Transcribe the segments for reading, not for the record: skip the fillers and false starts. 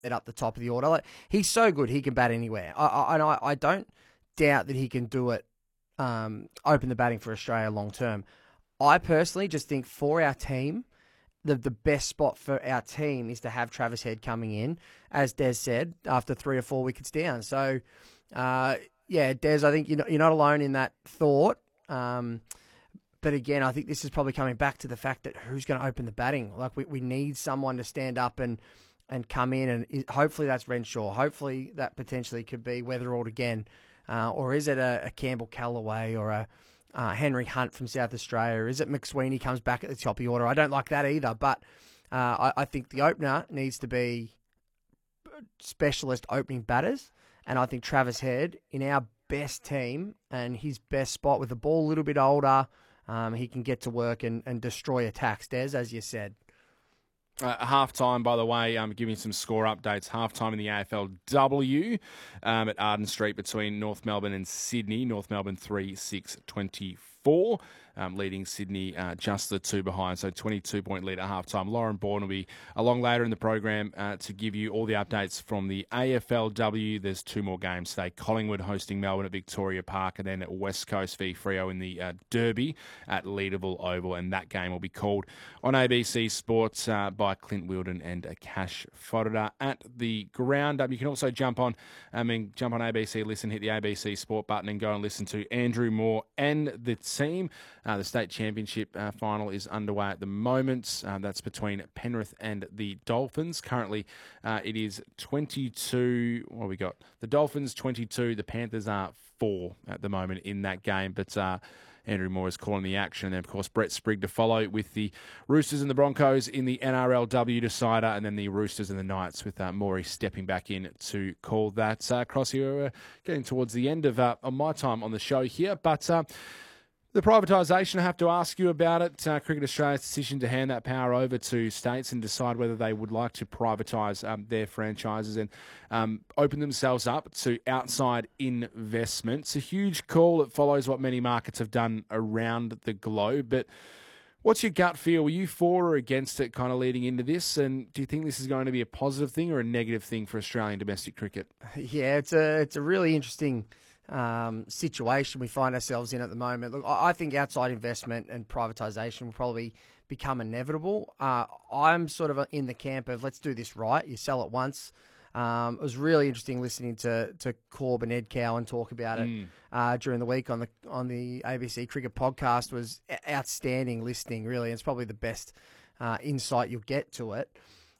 it up the top of the order. Like, he's so good, he can bat anywhere. I don't doubt that he can do it, open the batting for Australia long term. I personally just think for our team, the best spot for our team is to have Travis Head coming in, as Des said, after 3 or 4 wickets down. So, Des, I think you're not alone in that thought. But again, I think this is probably coming back to the fact that who's going to open the batting. Like, we need someone to stand up and come in, and hopefully that's Renshaw. Hopefully that potentially could be Weatherald again. Or is it a Campbell Callaway or a Henry Hunt from South Australia? Is it McSweeney comes back at the top of the order? I don't like that either, but I think the opener needs to be specialist opening batters, and I think Travis Head, in our best team and his best spot with the ball a little bit older, he can get to work and destroy attacks, Des, as you said. Half-time, by the way, giving some score updates. Half-time in the AFLW at Arden Street between North Melbourne and Sydney. North Melbourne 3-6-24. Leading Sydney just the 2 behind, so 22-point lead at halftime. Lauren Bourne will be along later in the program to give you all the updates from the AFLW. There's 2 more games today. Collingwood hosting Melbourne at Victoria Park, and then at West Coast v Freo in the Derby at Leederville Oval, and that game will be called on ABC Sports by Clint Wilden and Akash Fodder at the ground. You can also jump on ABC, listen, hit the ABC Sport button and go and listen to Andrew Moore and the team. The state championship final is underway at the moment. That's between Penrith and the Dolphins. Currently, it is 22. What have we got? The Dolphins 22. The Panthers are 4 at the moment in that game. But Andrew Moore is calling the action. And then, of course, Brett Sprigg to follow with the Roosters and the Broncos in the NRLW decider. And then the Roosters and the Knights with Morey stepping back in to call that. Cross here, we're getting towards the end of my time on the show here. But the privatisation, I have to ask you about it. Cricket Australia's decision to hand that power over to states and decide whether they would like to privatise their franchises and open themselves up to outside investment. It's a huge call. It follows what many markets have done around the globe. But what's your gut feel? Were you for or against it kind of leading into this? And do you think this is going to be a positive thing or a negative thing for Australian domestic cricket? Yeah, it's a really interesting situation we find ourselves in at the moment. Look, I think outside investment and privatisation will probably become inevitable. I'm sort of in the camp of let's do this right. You sell it once. It was really interesting listening to Corb and Ed Cowan talk about it during the week on the ABC Cricket podcast. Was outstanding listening, really. It's probably the best insight you'll get to it.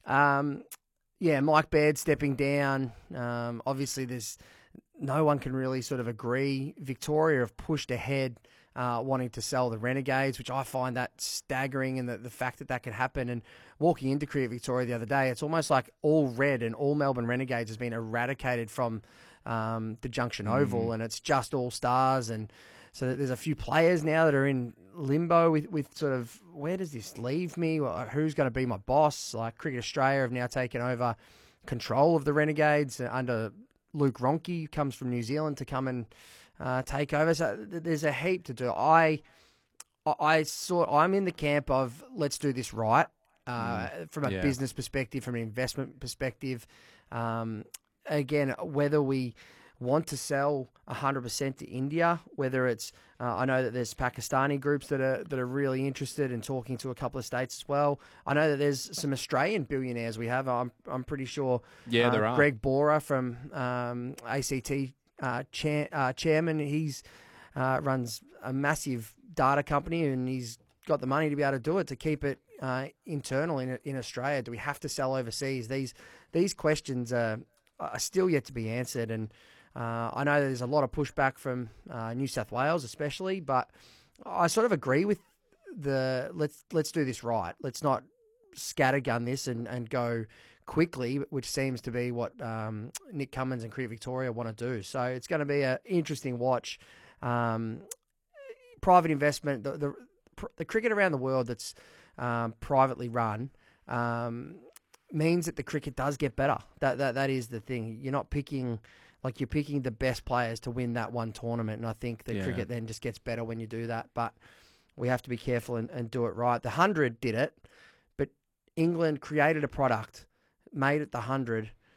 Mike Baird stepping down. Obviously, there's no one can really sort of agree. Victoria have pushed ahead wanting to sell the Renegades, which I find that staggering, and the fact that could happen. And walking into Cricket Victoria the other day, it's almost like all red and all Melbourne Renegades has been eradicated from the Junction Oval, and it's just all stars. And so there's a few players now that are in limbo with sort of, where does this leave me? Who's going to be my boss? Like Cricket Australia have now taken over control of the Renegades under Luke Ronke, comes from New Zealand to come and take over. So there's a heap to do. I'm in the camp of let's do this right from a business perspective, from an investment perspective. Again, whether we want to sell 100% to India, whether it's I know that there's Pakistani groups that are really interested in talking to a couple of states as well. I know that there's some Australian billionaires we have. I'm pretty sure. Yeah, there are. Greg Bora from ACT chairman. He's runs a massive data company, and he's got the money to be able to do it, to keep it internal in Australia. Do we have to sell overseas? These questions are still yet to be answered, and I know there's a lot of pushback from New South Wales especially, but I sort of agree with let's do this right. Let's not scattergun this and go quickly, which seems to be what Nick Cummins and Cricket Victoria want to do. So it's going to be an interesting watch. Private investment, the cricket around the world that's privately run means that the cricket does get better. That is the thing. You're not picking... Like, you're picking the best players to win that one tournament, and I think the cricket then just gets better when you do that. But we have to be careful and do it right. The 100 did it, but England created a product, made it the 100,